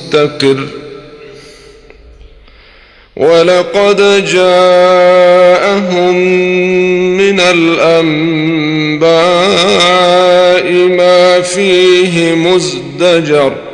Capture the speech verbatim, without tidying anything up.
مستقر. ولقد جاءهم من الأنباء ما فيه مزدجر